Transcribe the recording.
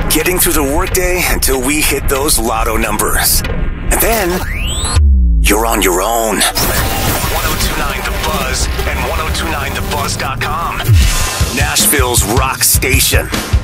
Getting through the workday until we hit those lotto numbers. And then, you're on your own. 1029 The Buzz and 1029thebuzz.com. Nashville's rock station.